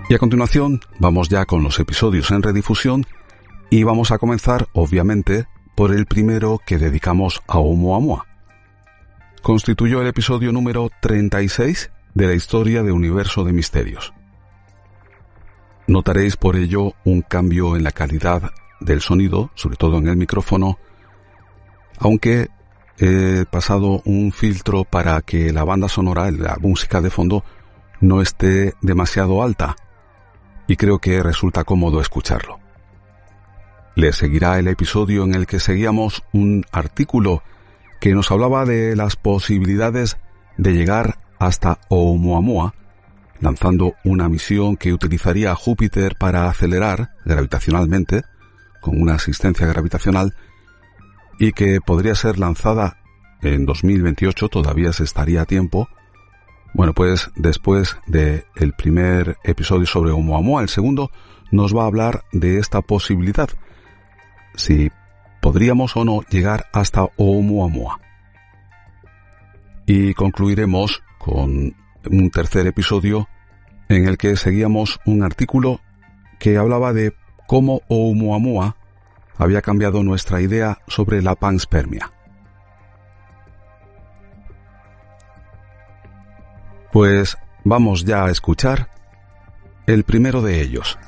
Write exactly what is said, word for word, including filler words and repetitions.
Y a continuación vamos ya con los episodios en redifusión y vamos a comenzar, obviamente, por el primero que dedicamos a Oumuamua. Constituyó el episodio número treinta y seis de la historia de Universo de Misterios. Notaréis por ello un cambio en la calidad del sonido, sobre todo en el micrófono, aunque he pasado un filtro para que la banda sonora, la música de fondo, no esté demasiado alta, y creo que resulta cómodo escucharlo. Le seguirá el episodio en el que seguíamos un artículo que nos hablaba de las posibilidades de llegar hasta Oumuamua, lanzando una misión que utilizaría a Júpiter para acelerar gravitacionalmente, con una asistencia gravitacional, y que podría ser lanzada en dos mil veintiocho, todavía se estaría a tiempo. Bueno, pues después del primer episodio sobre Oumuamua, el segundo nos va a hablar de esta posibilidad, si podríamos o no llegar hasta Oumuamua. Y concluiremos con un tercer episodio en el que seguíamos un artículo que hablaba de cómo Oumuamua había cambiado nuestra idea sobre la panspermia. Pues vamos ya a escuchar el primero de ellos.